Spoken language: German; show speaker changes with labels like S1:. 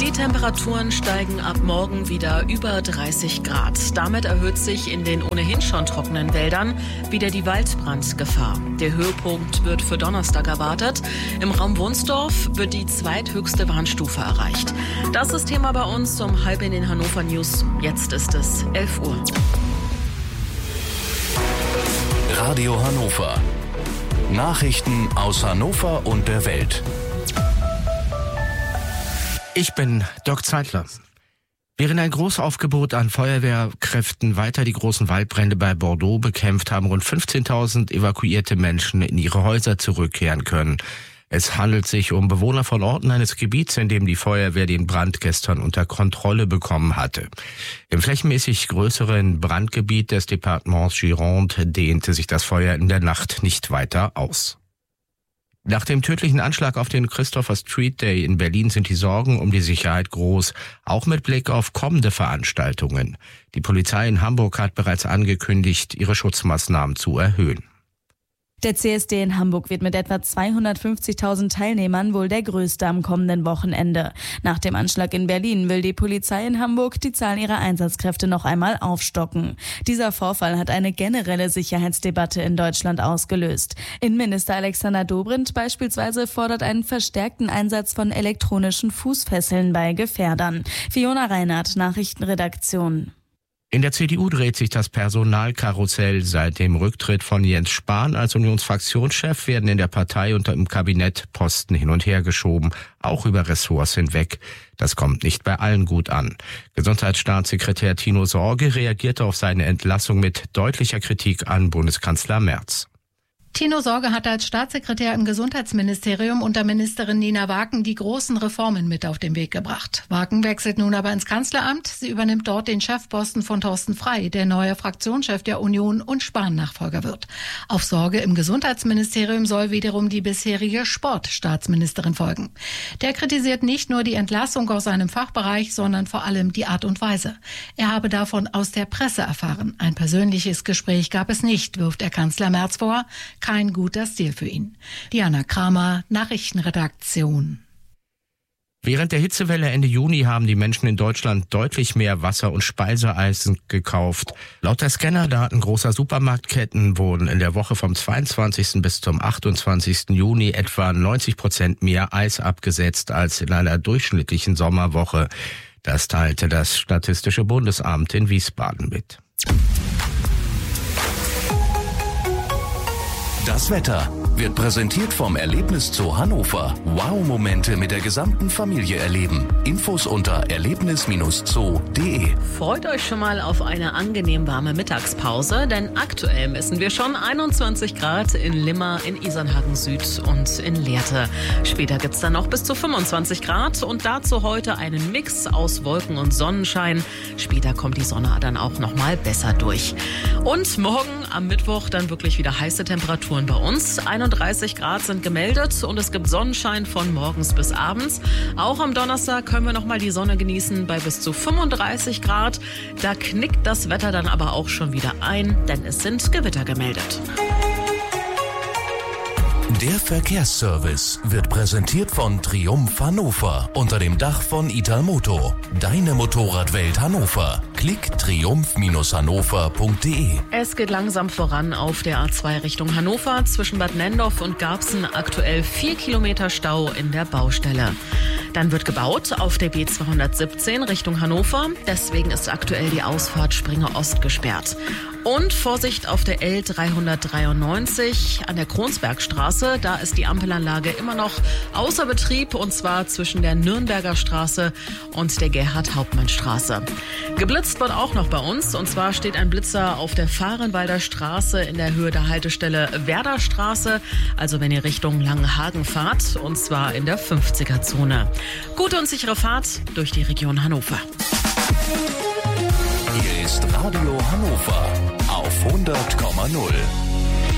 S1: Die Temperaturen steigen ab morgen wieder über 30 Grad. Damit erhöht sich in den ohnehin schon trockenen Wäldern wieder die Waldbrandgefahr. Der Höhepunkt wird für Donnerstag erwartet. Im Raum Wunsdorf wird die zweithöchste Warnstufe erreicht. Das ist Thema bei uns um halb in den Hannover News. Jetzt ist es 11 Uhr.
S2: Radio Hannover. Nachrichten aus Hannover und der Welt.
S3: Ich bin Dirk Zeitler. Während ein Großaufgebot an Feuerwehrkräften weiter die großen Waldbrände bei Bordeaux bekämpft, haben rund 15.000 evakuierte Menschen in ihre Häuser zurückkehren können. Es handelt sich um Bewohner von Orten eines Gebiets, in dem die Feuerwehr den Brand gestern unter Kontrolle bekommen hatte. Im flächenmäßig größeren Brandgebiet des Departements Gironde dehnte sich das Feuer in der Nacht nicht weiter aus. Nach dem tödlichen Anschlag auf den Christopher Street Day in Berlin sind die Sorgen um die Sicherheit groß, auch mit Blick auf kommende Veranstaltungen. Die Polizei in Hamburg hat bereits angekündigt, ihre Schutzmaßnahmen zu erhöhen.
S4: Der CSD in Hamburg wird mit etwa 250.000 Teilnehmern wohl der größte am kommenden Wochenende. Nach dem Anschlag in Berlin will die Polizei in Hamburg die Zahl ihrer Einsatzkräfte noch einmal aufstocken. Dieser Vorfall hat eine generelle Sicherheitsdebatte in Deutschland ausgelöst. Innenminister Alexander Dobrindt beispielsweise fordert einen verstärkten Einsatz von elektronischen Fußfesseln bei Gefährdern. Fiona Reinhardt, Nachrichtenredaktion.
S3: In der CDU dreht sich das Personalkarussell. Seit dem Rücktritt von Jens Spahn als Unionsfraktionschef werden in der Partei und im Kabinett Posten hin und her geschoben, auch über Ressorts hinweg. Das kommt nicht bei allen gut an. Gesundheitsstaatssekretär Tino Sorge reagierte auf seine Entlassung mit deutlicher Kritik an Bundeskanzler Merz.
S5: Tino Sorge hatte als Staatssekretär im Gesundheitsministerium unter Ministerin Nina Waken die großen Reformen mit auf den Weg gebracht. Waken wechselt nun aber ins Kanzleramt. Sie übernimmt dort den Chefposten von Thorsten Frey, der neue Fraktionschef der Union und Spahn-Nachfolger wird. Auf Sorge im Gesundheitsministerium soll wiederum die bisherige Sportstaatsministerin folgen. Der kritisiert nicht nur die Entlassung aus seinem Fachbereich, sondern vor allem die Art und Weise. Er habe davon aus der Presse erfahren. Ein persönliches Gespräch gab es nicht, wirft der Kanzler Merz vor. Kein guter Stil für ihn. Diana Kramer, Nachrichtenredaktion.
S3: Während der Hitzewelle Ende Juni haben die Menschen in Deutschland deutlich mehr Wasser- und Speiseeis gekauft. Laut der Scannerdaten großer Supermarktketten wurden in der Woche vom 22. bis zum 28. Juni etwa 90% mehr Eis abgesetzt als in einer durchschnittlichen Sommerwoche. Das teilte das Statistische Bundesamt in Wiesbaden mit.
S2: Das Wetter wird präsentiert vom Erlebniszoo Hannover. Wow-Momente mit der gesamten Familie erleben. Infos unter erlebnis-zoo.de.
S1: Freut euch schon mal auf eine angenehm warme Mittagspause, denn aktuell messen wir schon 21 Grad in Limmer, in Isernhagen Süd und in Lehrte. Später gibt's dann noch bis zu 25 Grad und dazu heute einen Mix aus Wolken und Sonnenschein. Später kommt die Sonne dann auch noch mal besser durch. Und morgen am Mittwoch dann wirklich wieder heiße Temperaturen bei uns. 31 Grad sind gemeldet und es gibt Sonnenschein von morgens bis abends. Auch am Donnerstag können wir noch mal die Sonne genießen bei bis zu 35 Grad. Da knickt das Wetter dann aber auch schon wieder ein, denn es sind Gewitter gemeldet.
S2: Der Verkehrsservice wird präsentiert von Triumph Hannover unter dem Dach von Italmoto. Deine Motorradwelt Hannover. Klick triumph-hannover.de.
S1: Es geht langsam voran auf der A2 Richtung Hannover. Zwischen Bad Nendorf und Garbsen aktuell 4 Kilometer Stau in der Baustelle. Dann wird gebaut auf der B217 Richtung Hannover. Deswegen ist aktuell die Ausfahrt Springer Ost gesperrt. Und Vorsicht auf der L393 an der Kronsbergstraße. Da ist die Ampelanlage immer noch außer Betrieb und zwar zwischen der Nürnberger Straße und der Gerhard-Hauptmann-Straße. Geblitzt wird auch noch bei uns und zwar steht ein Blitzer auf der Fahrenwalder Straße in der Höhe der Haltestelle Werderstraße. Also wenn ihr Richtung Langenhagen fahrt und zwar in der 50er-Zone. Gute und sichere Fahrt durch die Region Hannover.
S2: Hier ist Radio Hannover auf 100,0.